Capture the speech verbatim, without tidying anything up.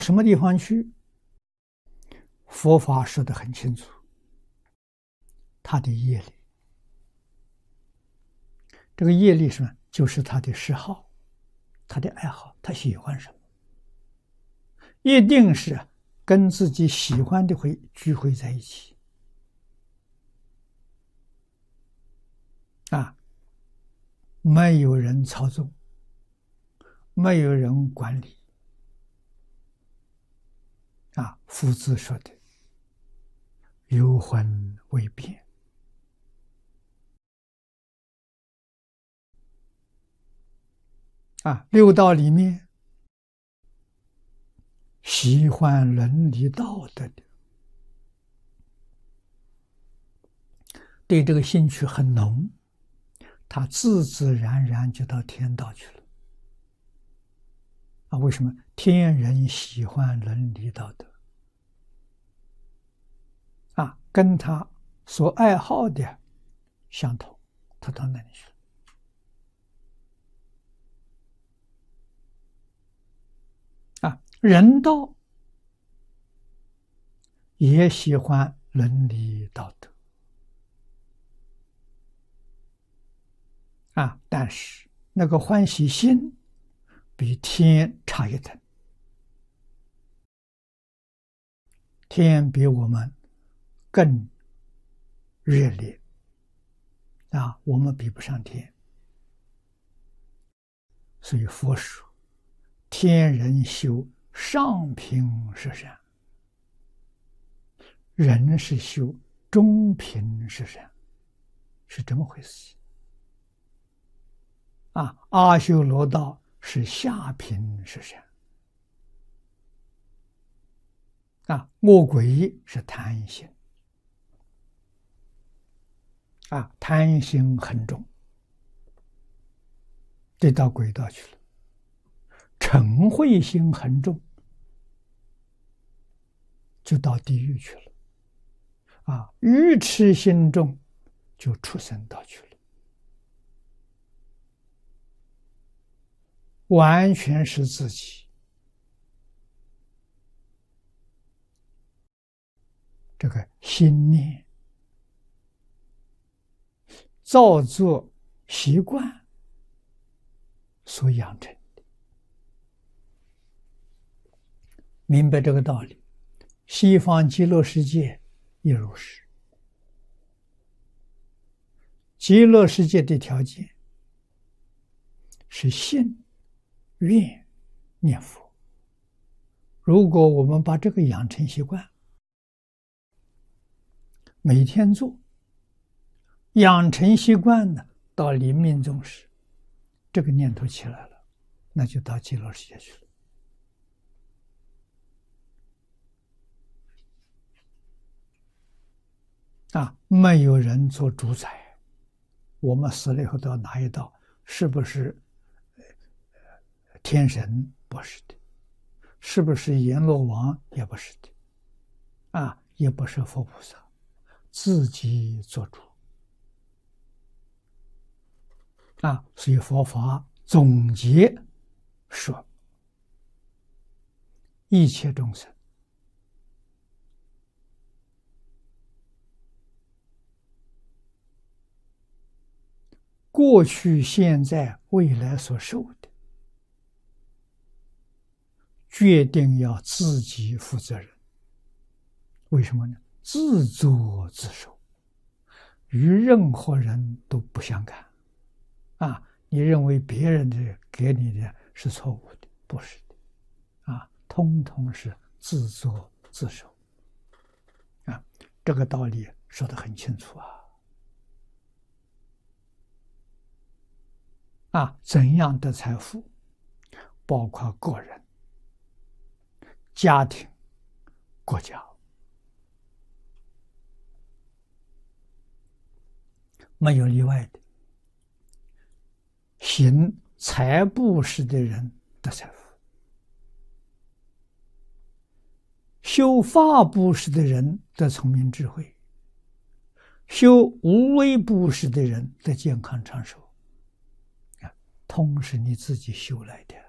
什么地方去？佛法说得很清楚，他的业力，这个业力是什么？就是他的嗜好，他的爱好，他喜欢什么，一定是跟自己喜欢的会聚会在一起啊，没有人操纵，没有人管理啊。夫子说的幽魂未变啊，六道里面喜欢伦理道德的，对这个兴趣很浓，他自自然然就到天道去了啊。为什么？天人喜欢伦理道德啊，跟他所爱好的相同，他到那里去了啊。人道也喜欢伦理道德啊，但是那个欢喜心比天差一等，天比我们更热烈啊，我们比不上天。所以佛说天人修上品十善，人是修中品十善，是这么回事啊。阿修罗道是下品十善啊，恶鬼是贪心啊，贪心很重，这到鬼道去了。嗔恚心很重，就到地狱去了啊。愚痴心重，就畜生道去了。完全是自己这个心念造作习惯所养成的。明白这个道理，西方极乐世界也如是。极乐世界的条件是信、愿、念佛。如果我们把这个养成习惯，每天做，养成习惯呢，到临命终时，这个念头起来了，那就到极乐世界去了啊。没有人做主宰，我们死了以后到哪一道？是不是天神？不是的。是不是阎罗王？也不是的啊，也不是佛菩萨，自己做主啊。所以佛法总结说，一切众生过去、现在、未来所受的，决定要自己负责任。为什么呢？自作自受，与任何人都不相干啊。你认为别人的给你的是错误的，不是的啊，通通是自作自受啊。这个道理说得很清楚啊。啊，怎样的财富，包括个人、家庭、国家，没有例外的。行财布施的人得财富，修法布施的人得聪明智慧，修无为布施的人得健康长寿啊，通是你自己修来的。